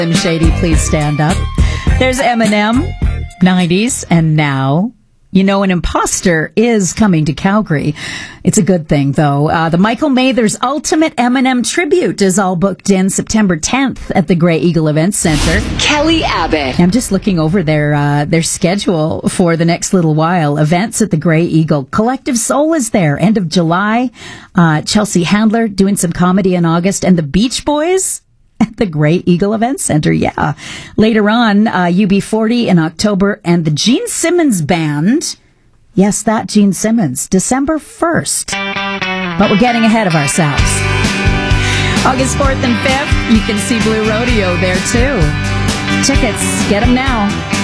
Slim Shady, please stand up. There's Eminem, 90s, and now. You know, an imposter is coming to Calgary. It's a good thing, though. The Michael Mathers Ultimate Eminem Tribute is all booked in September 10th at the Grey Eagle Events Center. Kelly Abbott. I'm just looking over their schedule for the next little while. Events at the Grey Eagle. Collective Soul is there, end of July. Chelsea Handler doing some comedy in August. And the Beach Boys at the Grey Eagle Events Center, yeah. Later on, UB40 in October, and the Gene Simmons Band. Yes, that Gene Simmons, December 1st. But we're getting ahead of ourselves. August 4th and 5th, you can see Blue Rodeo there, too. Tickets, get them now.